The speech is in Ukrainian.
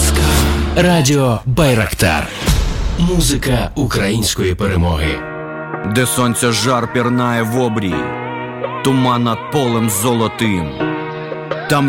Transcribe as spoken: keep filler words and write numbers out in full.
ласка. Радіо Байрактар. Музика української перемоги. Де сонця жар пірнає в обрії, туман над полем золотим. Там